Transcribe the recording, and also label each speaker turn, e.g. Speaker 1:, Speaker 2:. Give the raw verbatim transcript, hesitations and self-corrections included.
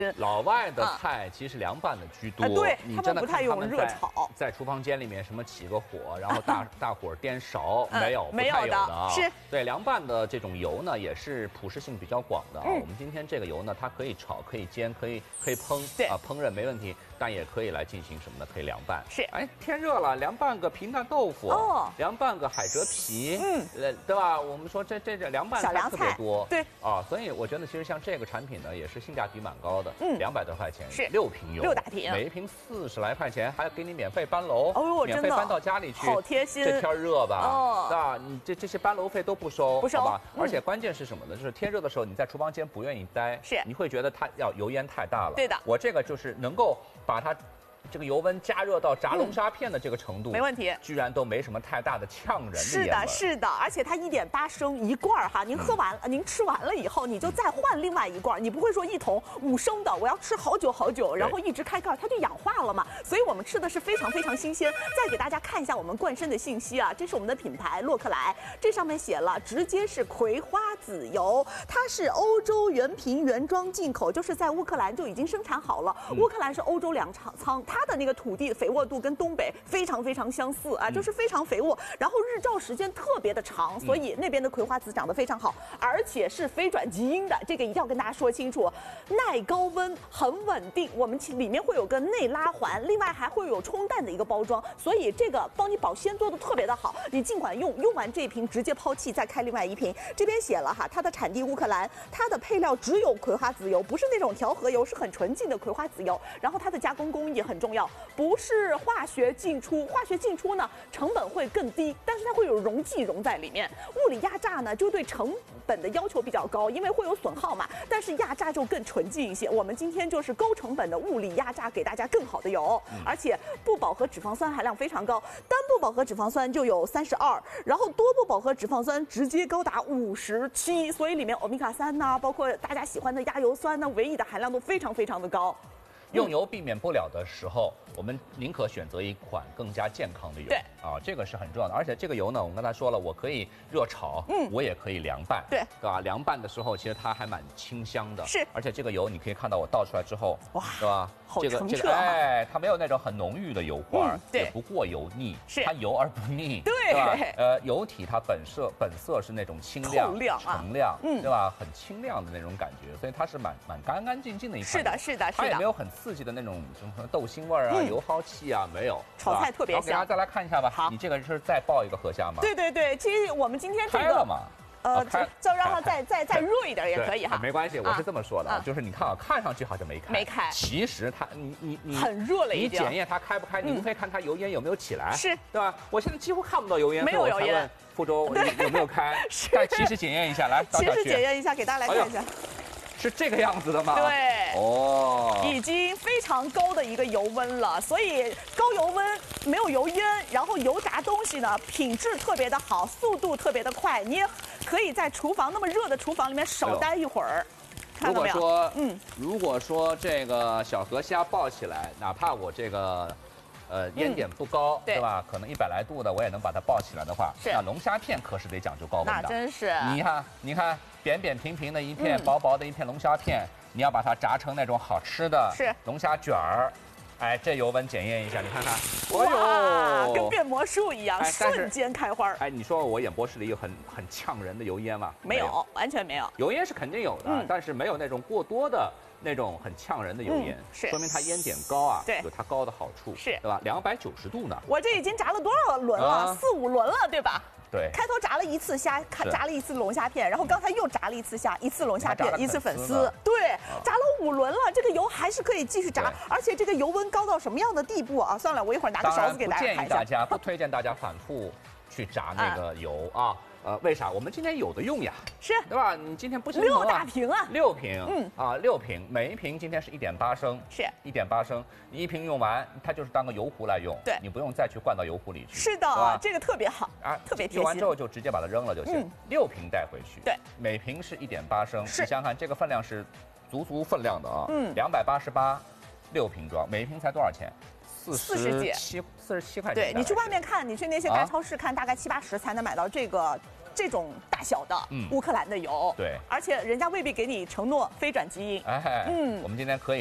Speaker 1: 老外的菜其实凉拌的居多，
Speaker 2: 啊、对
Speaker 1: 你
Speaker 2: 他们不太用热炒，
Speaker 1: 在厨房间里面什么起个火，然后大大火颠勺，
Speaker 2: 嗯、
Speaker 1: 没有，
Speaker 2: 没有的
Speaker 1: 啊。
Speaker 2: 是，
Speaker 1: 对凉拌的这种油呢，也是普适性比较广的啊。
Speaker 2: 嗯、
Speaker 1: 我们今天这个油呢，它可以炒，可以煎，可以可以烹，
Speaker 2: 对
Speaker 1: 啊，烹饪没问题，但也可以来进行什么呢？可以凉拌。
Speaker 2: 是，
Speaker 1: 哎，天热了，凉拌个皮蛋豆腐，
Speaker 2: 哦，
Speaker 1: 凉拌个海蜇皮，
Speaker 2: 嗯，
Speaker 1: 呃，对吧？我们说这这这凉拌菜特别多，
Speaker 2: 对
Speaker 1: 啊，所以我觉得其实像这个产品呢，也是性价比蛮高的，
Speaker 2: 嗯，
Speaker 1: 两百多块钱
Speaker 2: 是
Speaker 1: 六瓶油，
Speaker 2: 六大瓶，
Speaker 1: 每一瓶四十来块钱，还要给你免费搬楼，
Speaker 2: 哦呦，
Speaker 1: 免费搬到家里去，
Speaker 2: 好贴心。
Speaker 1: 这天热吧，
Speaker 2: 哦，
Speaker 1: 对吧？你这这些搬楼费都不收，
Speaker 2: 不收，
Speaker 1: 好吧？
Speaker 2: 嗯、
Speaker 1: 而且关键是什么呢？就是天热的时候，你在厨房间不愿意待，
Speaker 2: 是
Speaker 1: 你会觉得它要油烟太大了。
Speaker 2: 对的，
Speaker 1: 我这个就是能够把它。这个油温加热到炸龙虾片的这个程度，
Speaker 2: 嗯、没问题，
Speaker 1: 居然都没什么太大的呛人的
Speaker 2: 是的，是的，而且它一点八升一罐哈，您喝完了，嗯、您吃完了以后，你就再换另外一罐，你不会说一桶五升的，我要吃好久好久，然后一直开盖，它就氧化了嘛。所以我们吃的是非常非常新鲜。再给大家看一下我们冠参的信息啊，这是我们的品牌洛克莱，这上面写了，直接是葵花籽油，它是欧洲原瓶原装进口，就是在乌克兰就已经生产好了。嗯、乌克兰是欧洲粮仓，它的那个土地肥沃度跟东北非常非常相似啊，嗯、就是非常肥沃，然后日照时间特别的长，所以那边的葵花籽长得非常好，而且是非转基因的，这个一定要跟大家说清楚，耐高温，很稳定。我们里面会有个内拉环，另外还会有冲淡的一个包装，所以这个帮你保鲜做的特别的好。你尽管用，用完这一瓶直接抛弃，再开另外一瓶。这边写了哈，它的产地乌克兰，它的配料只有葵花籽油，不是那种调和油，是很纯净的葵花籽油。然后它的加工工艺很重要。不是化学进出，化学进出呢成本会更低，但是它会有溶剂溶在里面。物理压榨呢就对成本的要求比较高，因为会有损耗嘛，但是压榨就更纯净一些。我们今天就是高成本的物理压榨，给大家更好的油，嗯、而且不饱和脂肪酸含量非常高，单不饱和脂肪酸就有三十二，然后多不饱和脂肪酸直接高达五十七，所以里面欧米伽三呐，包括大家喜欢的亚油酸呐、维 E 的含量都非常非常的高。
Speaker 1: 用油避免不了的时候，我们宁可选择一款更加健康的油。
Speaker 2: 对
Speaker 1: 啊，这个是很重要的。而且这个油呢，我们刚才说了，我可以热炒，嗯，我也可以凉拌，
Speaker 2: 对，
Speaker 1: 对吧？凉拌的时候，其实它还蛮清香的。
Speaker 2: 是，
Speaker 1: 而且这个油你可以看到我倒出来之后，
Speaker 2: 哇，
Speaker 1: 对吧？
Speaker 2: 好
Speaker 1: 这个这个哎，它没有那种很浓郁的油花，
Speaker 2: 嗯、对，
Speaker 1: 也不过油腻，
Speaker 2: 是
Speaker 1: 它油而不腻，
Speaker 2: 对，
Speaker 1: 对吧？呃，油体它本色本色是那种清亮、
Speaker 2: 亮啊、
Speaker 1: 澄亮，
Speaker 2: 嗯，
Speaker 1: 对吧？很清亮的那种感觉，所以它是蛮蛮干干净净的一款。
Speaker 2: 是的，是的，是的。
Speaker 1: 它也没有很刺激的那种什么豆腥味儿啊、嗯、油耗气啊，没有。
Speaker 2: 炒菜特别香。
Speaker 1: 然后给大家再来看一下吧。
Speaker 2: 好，
Speaker 1: 你这个是再爆一个河虾吗？
Speaker 2: 对对对，其实我们今天这个
Speaker 1: 开了嘛。
Speaker 2: 呃，就就让它再再再热一点也可以哈。
Speaker 1: 没关系，我是这么说的，就是你看啊，看上去好像没开，
Speaker 2: 没开，
Speaker 1: 其实它你你你
Speaker 2: 很热了已经。
Speaker 1: 你检验它开不开，你无非看它油烟有没有起来，
Speaker 2: 是，
Speaker 1: 对吧？我现在几乎看不到油烟，
Speaker 2: 没有油烟。
Speaker 1: 傅周有没有开？但其实检验一下，来，
Speaker 2: 其实检验一下，给大家来看一下。
Speaker 1: 是这个样子的吗？
Speaker 2: 对，
Speaker 1: 哦，
Speaker 2: 已经非常高的一个油温了，所以高油温没有油烟，然后油炸东西呢品质特别的好，速度特别的快，你也可以在厨房那么热的厨房里面少待一会儿。
Speaker 1: 如果说，嗯，如果说这个小河虾爆起来，哪怕我这个。呃，烟点不高，
Speaker 2: 嗯、对,
Speaker 1: 对吧？可能一百来度的，我也能把它爆起来的话，
Speaker 2: 是
Speaker 1: 那龙虾片可是得讲究高温的。
Speaker 2: 那真是，
Speaker 1: 你看，你看，扁扁平平的一片，嗯、薄薄的一片龙虾片，你要把它炸成那种好吃的
Speaker 2: 是
Speaker 1: 龙虾卷儿，哎，这油温检验一下，你看看，
Speaker 2: 哇，跟变魔术一样，
Speaker 1: 哎、
Speaker 2: 瞬间开花。
Speaker 1: 哎，你说我演播室里有很很呛人的油烟吗？
Speaker 2: 没有，没有完全没有。
Speaker 1: 油烟是肯定有的，嗯、但是没有那种过多的。那种很呛人的油烟，
Speaker 2: 嗯、是
Speaker 1: 说明它烟点高啊，
Speaker 2: 对，
Speaker 1: 有它高的好处，
Speaker 2: 是，
Speaker 1: 对吧？两百九十度呢，
Speaker 2: 我这已经炸了多少轮了？啊、四五轮了，对吧？
Speaker 1: 对，
Speaker 2: 开头炸了一次虾，炸了一次龙虾片，然后刚才又炸了一次虾，一次龙虾片，一次粉丝，对，炸了五轮了，这个油还是可以继续炸，而且这个油温高到什么样的地步啊？算了，我一会儿拿个勺子给大家看一下。
Speaker 1: 不建议大家，不推荐大家反复去炸那个油啊。呃，为啥？我们今天有的用呀，
Speaker 2: 是，
Speaker 1: 对吧？你今天不行、啊、
Speaker 2: 六大瓶啊，
Speaker 1: 六瓶，
Speaker 2: 嗯
Speaker 1: 啊，六瓶，每一瓶今天是一点八升，
Speaker 2: 是
Speaker 1: 一点八升，你一瓶用完，它就是当个油壶来用，
Speaker 2: 对，
Speaker 1: 你不用再去灌到油壶里去，
Speaker 2: 是的，这个特别好
Speaker 1: 啊，
Speaker 2: 特别贴心。
Speaker 1: 用完之后就直接把它扔了就行，
Speaker 2: 嗯、
Speaker 1: 六瓶带回去，
Speaker 2: 对，
Speaker 1: 每瓶是一点八升，
Speaker 2: 是，
Speaker 1: 你想想看，这个分量是足足分量的啊，
Speaker 2: 嗯，
Speaker 1: 两百八十八，六瓶装，每一瓶才多少钱？四十七，四十七块钱。
Speaker 2: 对，你去外面看，你去那些大超市看，啊、大概七八十才能买到这个。 这种大小的乌克兰的油，
Speaker 1: 对，
Speaker 2: 而且人家未必给你承诺非转基因。
Speaker 1: 哎，嗯，我们今天可以。